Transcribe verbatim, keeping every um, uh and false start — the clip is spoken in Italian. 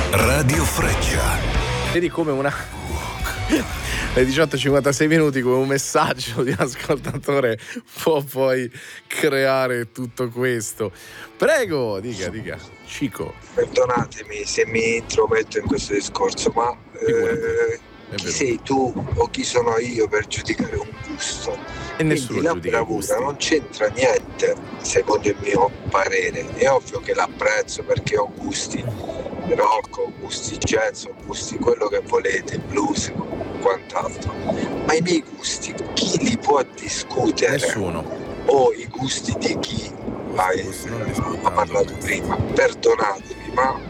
Radio Freccia. Vedi come una alle diciotto e cinquantasei minuti, come un messaggio di un ascoltatore può poi creare tutto questo. Prego, dica, dica, Cico. Perdonatemi se mi intrometto in questo discorso, ma eh, chi sei tu o chi sono io per giudicare un gusto? E nessuno la giudica i gusti. bravura non c'entra niente, secondo il mio parere. È ovvio che l'apprezzo perché ho gusti rock, ho gusti jazz, ho gusti quello che volete, blues, quant'altro. Ma i miei gusti chi li può discutere? Nessuno. O i gusti di chi hai, ha parlato prima? Perdonatemi, ma